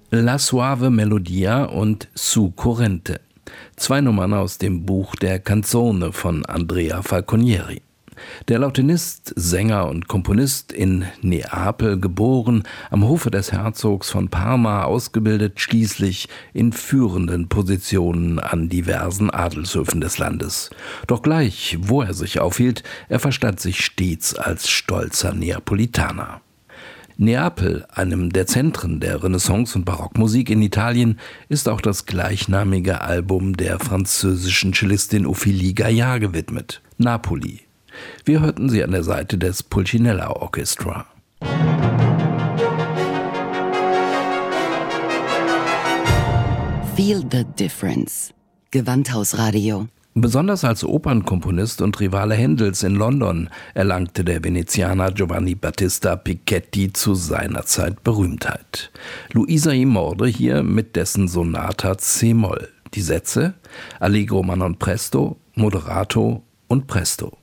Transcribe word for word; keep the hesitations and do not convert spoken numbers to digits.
La Suave Melodia und Su Corrente. Zwei Nummern aus dem Buch der Canzone von Andrea Falconieri. Der Lautenist, Sänger und Komponist, in Neapel geboren, am Hofe des Herzogs von Parma ausgebildet, schließlich in führenden Positionen an diversen Adelshöfen des Landes. Doch gleich, wo er sich aufhielt, er verstand sich stets als stolzer Neapolitaner. Neapel, einem der Zentren der Renaissance- und Barockmusik in Italien, ist auch das gleichnamige Album der französischen Cellistin Ophélie Gaillard gewidmet, Napoli. Wir hörten sie an der Seite des Pulcinella Orchestra. Feel the difference. Gewandhausradio. Besonders als Opernkomponist und Rivale Händels in London erlangte der Venezianer Giovanni Battista Piketty zu seiner Zeit Berühmtheit. Luisa y Morde hier mit dessen Sonata C-Moll. Die Sätze: Allegro ma non presto, moderato und presto.